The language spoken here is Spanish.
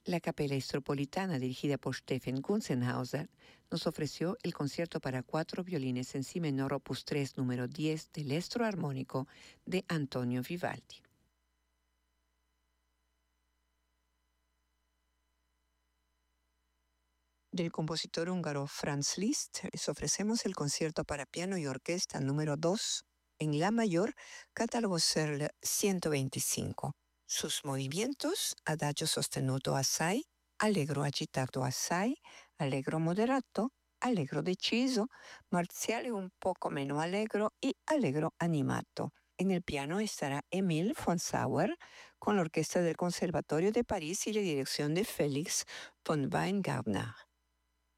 La Capella Estropolitana, dirigida por Stephen Gunzenhauser, nos ofreció el concierto para 4 violines en si menor opus 3 número 10 del Estro Armónico de Antonio Vivaldi. Del compositor húngaro Franz Liszt les ofrecemos el concierto para piano y orquesta número 2 en la mayor, catálogo Serle 125. Sus movimientos: adagio sostenuto assai, allegro agitato assai, allegro moderato, allegro deciso, marziale un poco menos allegro y allegro animato. En el piano estará Emil von Sauer con la orquesta del Conservatorio de París y la dirección de Félix von Weingartner.